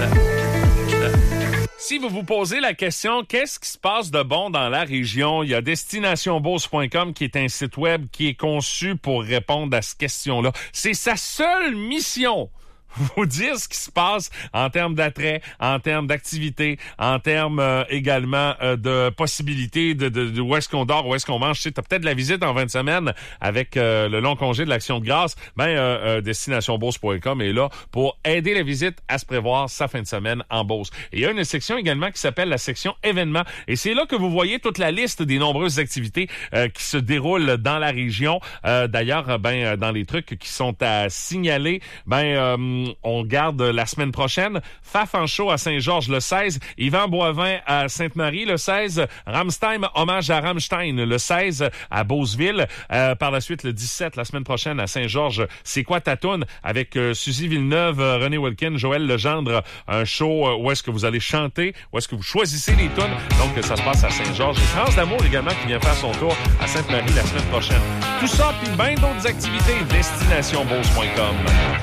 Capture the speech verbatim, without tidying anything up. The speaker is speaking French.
Si vous vous posez la question, qu'est-ce qui se passe de bon dans la région? Il y a destination beauce point com qui est un site web qui est conçu pour répondre à cette question-là. C'est sa seule mission. Vous dire ce qui se passe en termes d'attrait, en termes d'activité, en termes euh, également euh, de possibilités de, de, de où est-ce qu'on dort, où est-ce qu'on mange. Tu sais, t'as peut-être de la visite en fin de semaine avec euh, le long congé de l'Action de grâce. Ben, euh, euh, destination beauce point com est là pour aider la visite à se prévoir sa fin de semaine en Beauce. Et il y a une section également qui s'appelle la section événements. Et c'est là que vous voyez toute la liste des nombreuses activités euh, qui se déroulent dans la région. Euh, d'ailleurs, ben, dans les trucs qui sont à signaler, ben, euh, on garde la semaine prochaine Faf en show à Saint-Georges le seize, Yvan Boivin à Sainte-Marie le seize, Rammstein, hommage à Rammstein le seize à Beauceville. Euh, par la suite, le dix-sept, la semaine prochaine à Saint-Georges, C'est quoi ta toune? Avec euh, Suzy Villeneuve, euh, René Wilkin, Joël Legendre, un show euh, où est-ce que vous allez chanter, où est-ce que vous choisissez les tunes. Donc, ça se passe à Saint-Georges. Et France d'amour également qui vient faire son tour à Sainte-Marie la semaine prochaine. Tout ça, puis bien d'autres activités, destination beauce point com.